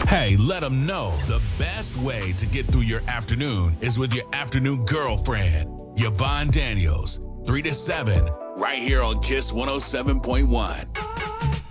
Hey, let them know the best way to get through your afternoon is with your afternoon girlfriend, Yvonne Daniels, 3 to 7, right here on Kiss 107.1.